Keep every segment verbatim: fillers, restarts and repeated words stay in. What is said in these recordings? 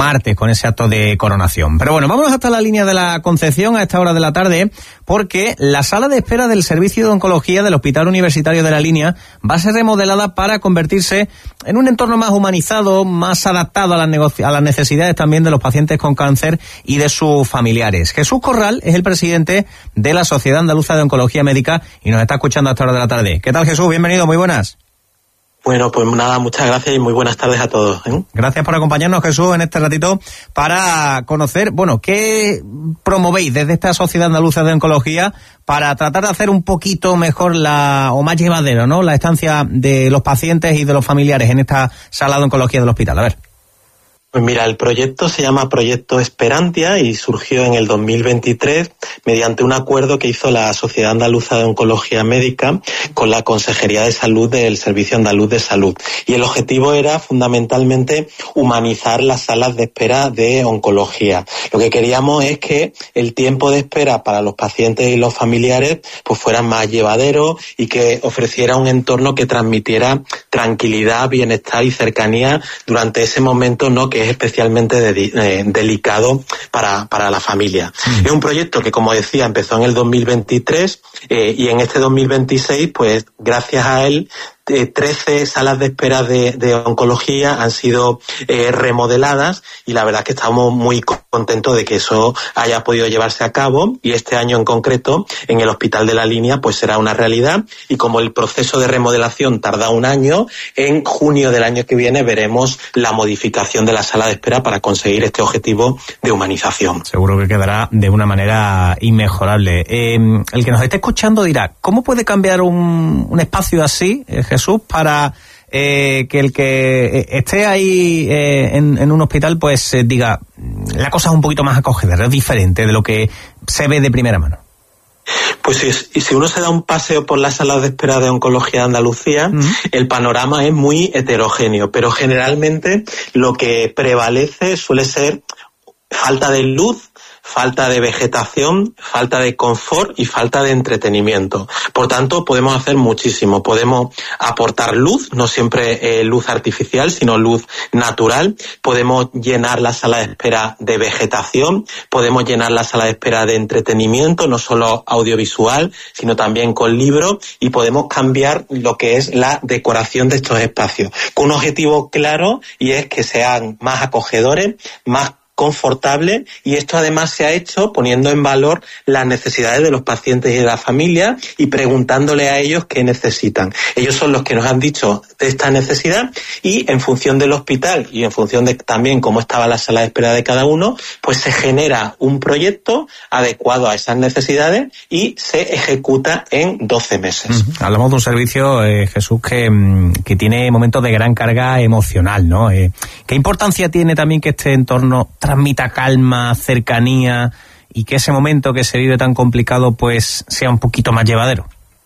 martes con ese acto de coronación. Pero bueno, vamos hasta la línea de la Concepción a esta hora de la tarde, porque la sala de espera del Servicio de Oncología del Hospital Universitario de la Línea va a ser remodelada para convertirse en un entorno más humanizado, más adaptado a las, negoci- a las necesidades también de los pacientes con cáncer y de sus familiares. Jesús Corral es el presidente de la Sociedad Andaluza de Oncología Médica y nos está escuchando a esta hora de la tarde. ¿Qué tal, Jesús? Bienvenido, muy buenas. Bueno, pues nada, muchas gracias y muy buenas tardes a todos, ¿eh? Gracias por acompañarnos, Jesús, en este ratito para conocer, bueno, qué promovéis desde esta Sociedad Andaluza de Oncología para tratar de hacer un poquito mejor la o más llevadero, ¿no?, la estancia de los pacientes y de los familiares en esta sala de oncología del hospital. A ver. Pues mira, el proyecto se llama Proyecto Esperantia y surgió en el dos mil veintitrés mediante un acuerdo que hizo la Sociedad Andaluza de Oncología Médica con la Consejería de Salud del Servicio Andaluz de Salud. Y el objetivo era fundamentalmente humanizar las salas de espera de oncología. Lo que queríamos es que el tiempo de espera para los pacientes y los familiares pues fuera más llevadero y que ofreciera un entorno que transmitiera tranquilidad, bienestar y cercanía durante ese momento, ¿no?, que es especialmente de, eh, delicado para, para la familia. Mm. Es un proyecto que, como decía, empezó en el dos mil veintitrés eh, y en este dos mil veintiséis, pues gracias a él, trece salas de espera de, de oncología han sido eh, remodeladas y la verdad es que estamos muy contentos de que eso haya podido llevarse a cabo y este año en concreto en el Hospital de la Línea pues será una realidad y como el proceso de remodelación tarda un año, en junio del año que viene veremos la modificación de la sala de espera para conseguir este objetivo de humanización. Seguro que quedará de una manera inmejorable. Eh, el que nos esté escuchando dirá, ¿cómo puede cambiar un, un espacio así, eh, Jesús, para eh, que el que esté ahí eh, en, en un hospital pues eh, diga, la cosa es un poquito más acogedora, es diferente de lo que se ve de primera mano? Pues si, y si uno se da un paseo por las salas de espera de oncología de Andalucía, uh-huh. el panorama es muy heterogéneo, pero generalmente lo que prevalece suele ser falta de luz, falta de vegetación, falta de confort y falta de entretenimiento. Por tanto, podemos hacer muchísimo. Podemos aportar luz, no siempre eh, luz artificial, sino luz natural. Podemos llenar la sala de espera de vegetación, podemos llenar la sala de espera de entretenimiento, no solo audiovisual, sino también con libros, y podemos cambiar lo que es la decoración de estos espacios, con un objetivo claro, y es que sean más acogedores, más confortable, y esto además se ha hecho poniendo en valor las necesidades de los pacientes y de la familia y preguntándole a ellos qué necesitan. Ellos son los que nos han dicho de esta necesidad y en función del hospital y en función de también cómo estaba la sala de espera de cada uno, pues se genera un proyecto adecuado a esas necesidades y se ejecuta en doce meses. Uh-huh. Hablamos de un servicio, eh, Jesús, que, que tiene momentos de gran carga emocional, ¿no? Eh, ¿Qué importancia tiene también que este entorno transmita calma, cercanía y que ese momento que se vive tan complicado pues sea un poquito más llevadero?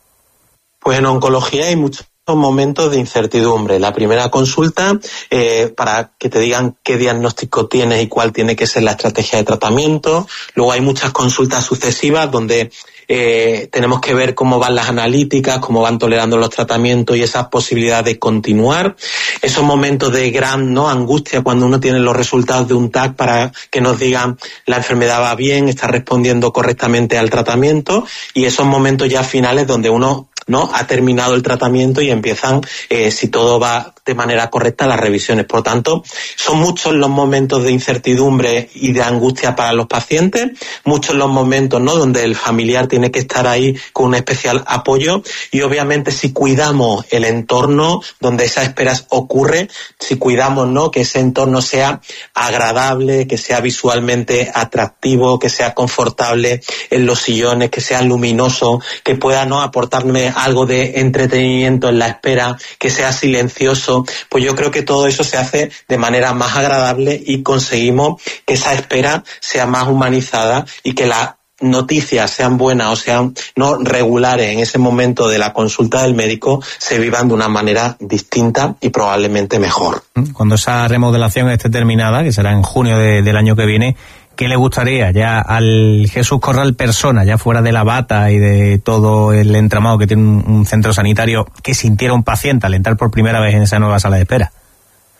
Pues en oncología hay muchos momentos de incertidumbre. La primera consulta, eh, para que te digan qué diagnóstico tienes y cuál tiene que ser la estrategia de tratamiento. Luego hay muchas consultas sucesivas donde Eh, tenemos que ver cómo van las analíticas, cómo van tolerando los tratamientos y esas posibilidades de continuar. Esos momentos de gran no angustia cuando uno tiene los resultados de un T A C para que nos digan la enfermedad va bien, está respondiendo correctamente al tratamiento, y esos momentos ya finales donde uno no ha terminado el tratamiento y empiezan, eh, si todo va de manera correcta, las revisiones. Por lo tanto, son muchos los momentos de incertidumbre y de angustia para los pacientes, muchos los momentos, ¿no?, donde el familiar tiene que estar ahí con un especial apoyo, y obviamente si cuidamos el entorno donde esa espera ocurre, si cuidamos, ¿no?, que ese entorno sea agradable, que sea visualmente atractivo, que sea confortable en los sillones, que sea luminoso, que pueda, ¿no?, aportarme algo de entretenimiento en la espera, que sea silencioso, pues yo creo que todo eso se hace de manera más agradable y conseguimos que esa espera sea más humanizada y que las noticias sean buenas o sean no regulares en ese momento de la consulta del médico, se vivan de una manera distinta y probablemente mejor. Cuando esa remodelación esté terminada, que será en junio de, del año que viene, ¿qué le gustaría ya al Jesús Corral persona, ya fuera de la bata y de todo el entramado que tiene un, un centro sanitario, que sintiera un paciente al entrar por primera vez en esa nueva sala de espera?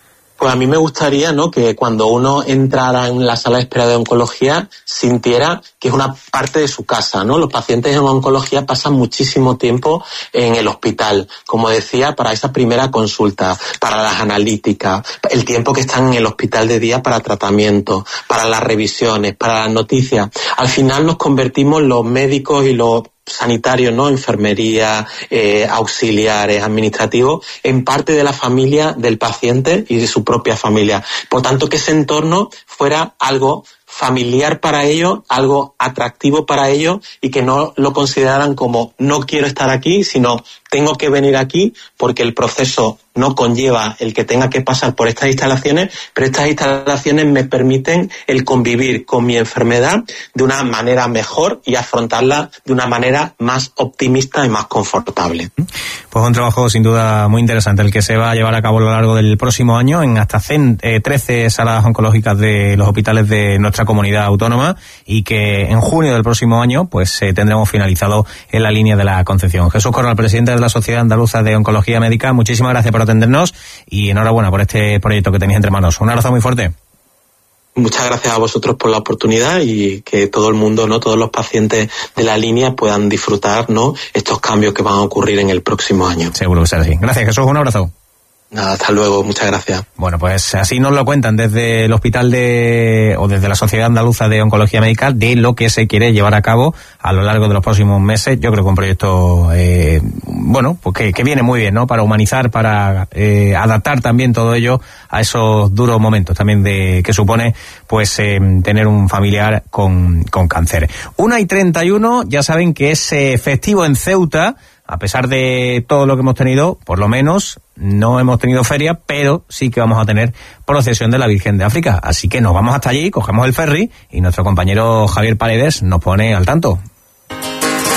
Pues a mí me gustaría, ¿no?, que cuando uno entrara en la sala de espera de oncología sintiera que es una parte de su casa, ¿no? Los pacientes en oncología pasan muchísimo tiempo en el hospital, como decía, para esa primera consulta, para las analíticas, el tiempo que están en el hospital de día para tratamiento, para las revisiones, para las noticias. Al final nos convertimos los médicos y los sanitarios, ¿no?, enfermería, eh, auxiliares, administrativos, en parte de la familia del paciente y de su propia familia. Por tanto, que ese entorno fuera algo familiar para ellos, algo atractivo para ellos, y que no lo consideraran como no quiero estar aquí, sino tengo que venir aquí porque el proceso no conlleva el que tenga que pasar por estas instalaciones, pero estas instalaciones me permiten el convivir con mi enfermedad de una manera mejor y afrontarla de una manera más optimista y más confortable. Pues un trabajo sin duda muy interesante el que se va a llevar a cabo a lo largo del próximo año en hasta trece salas oncológicas de los hospitales de nuestra comunidad autónoma, y que en junio del próximo año pues eh, tendremos finalizado en la línea de la Concepción. Jesús Corral, presidente de la Sociedad Andaluza de Oncología Médica, muchísimas gracias por atendernos y enhorabuena por este proyecto que tenéis entre manos. Un abrazo muy fuerte. Muchas gracias a vosotros por la oportunidad, y que todo el mundo, no todos los pacientes de la línea puedan disfrutar, ¿no?, estos cambios que van a ocurrir en el próximo año. Seguro que será así. Gracias, Jesús. Un abrazo. Nada, hasta luego, muchas gracias. Bueno, pues así nos lo cuentan desde el hospital de, o desde la Sociedad Andaluza de Oncología Médica, de lo que se quiere llevar a cabo a lo largo de los próximos meses. Yo creo que un proyecto, eh, bueno, pues que, que viene muy bien, ¿no?, para humanizar, para eh, adaptar también todo ello a esos duros momentos también de que supone, pues, eh, tener un familiar con, con cáncer. Una y treinta y uno, ya saben que es eh, festivo en Ceuta. A pesar de todo lo que hemos tenido, por lo menos no hemos tenido feria, pero sí que vamos a tener procesión de la Virgen de África. Así que nos vamos hasta allí, cogemos el ferry y nuestro compañero Javier Paredes nos pone al tanto.